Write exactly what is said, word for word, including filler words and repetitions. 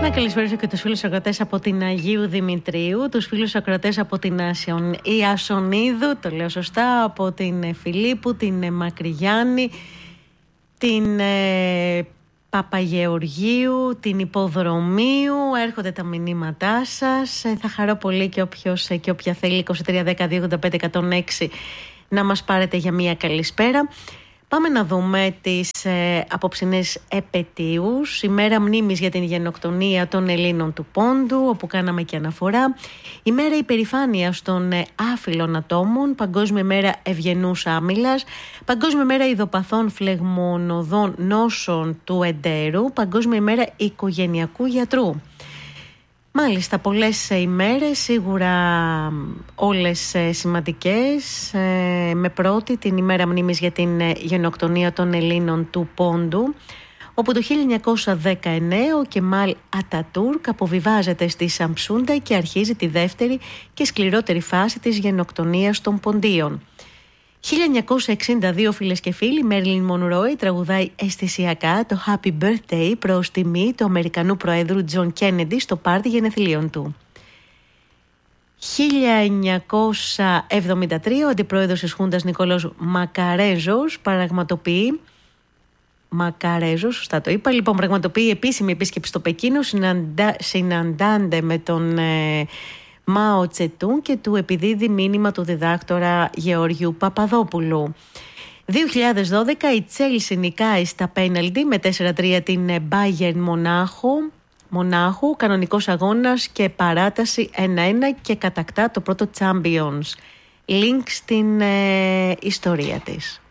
Να καλησπέρισω και τους φίλους ακροατές από την Αγίου Δημητρίου, τους φίλους ακροατές από την Ιασονίδου, το λέω σωστά, από την Φιλίππου, την Μακρυγιάννη, την ε, Παπαγεωργίου, την Υποδρομίου. Έρχονται τα μηνύματά σας. Ε, θα χαρώ πολύ και όποιος ε, και όποια θέλει είκοσι τρία δέκα δύο ογδόντα πέντε εκατόν έξι να μας πάρετε για μία καλησπέρα. Πάμε να δούμε τις ε, απόψινες επετείους. Ημέρα μνήμης για την γενοκτονία των Ελλήνων του Πόντου, όπου κάναμε και αναφορά. Ημέρα υπερηφάνειας των ε, άφυλων ατόμων. Παγκόσμια ημέρα ευγενούς άμυλας. Παγκόσμια ημέρα ειδοπαθών φλεγμονωδών νόσων του εντέρου. Παγκόσμια ημέρα οικογενειακού γιατρού. Μάλιστα, πολλές ημέρες, σίγουρα όλες σημαντικές, με πρώτη την ημέρα μνήμης για την γενοκτονία των Ελλήνων του Πόντου, όπου το χίλια εννιακόσια δεκαεννέα ο Κεμάλ Ατατούρκ αποβιβάζεται στη Σαμψούντα και αρχίζει τη δεύτερη και σκληρότερη φάση της γενοκτονίας των Ποντίων. χίλια εννιακόσια εξήντα δύο, φίλες και φίλοι, η Μέριλιν Μονρόι τραγουδάει αισθησιακά το Happy Birthday προς τιμή του Αμερικανού Προέδρου Τζον Κέννεντι στο πάρτι γενεθλίων του. χίλια εννιακόσια εβδομήντα τρία, ο αντιπρόεδρος της Χούντας Νικόλαος Μακαρέζος πραγματοποιεί Μακαρέζος, σωστά το είπα, λοιπόν, πραγματοποιεί επίσημη επίσκεψη στο Πεκίνο, συναντά, συναντάνται με τον ε, Μάο Τσετούν και του επιδίδει μήνυμα του διδάκτορα Γεωργίου Παπαδόπουλου. δύο χιλιάδες δώδεκα η Τσέλσι νικάει στα πέναλτι με τέσσερα τρία την Bayern Μονάχου, Μονάχου, κανονικός αγώνας και παράταση ένα ένα και κατακτά το πρώτο Champions. Link στην ε, ιστορία της.